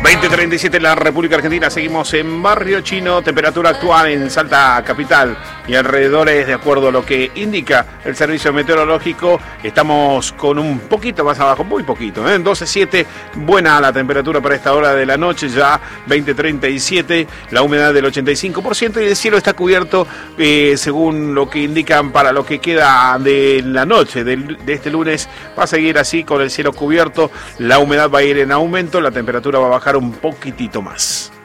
20:37 en la República Argentina, seguimos en Barrio Chino, temperatura actual en Salta Capital y alrededores, de acuerdo a lo que indica el servicio meteorológico, estamos con un poquito más abajo, muy poquito, 12.7, buena la temperatura para esta hora de la noche, ya 20:37, la humedad del 85% y el cielo está cubierto, según lo que indican para lo que queda de la noche de este lunes, va a seguir así con el cielo cubierto, la humedad va a ir en aumento, la temperatura va a bajar un poquitito más.